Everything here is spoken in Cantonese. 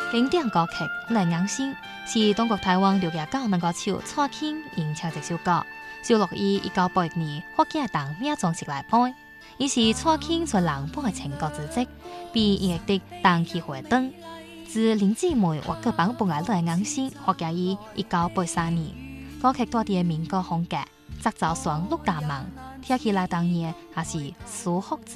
经典歌曲《来硬心》是中国台湾629能歌手蔡琴演唱这首歌，收录于1981年福建党命中实来版。伊是蔡琴全人版的情歌之作，被音乐的当期回登。自林姊妹或个版本的《来硬心》发行于1983年，歌曲带点民歌风格，节奏爽、陆家慢，听起来当然也是舒服自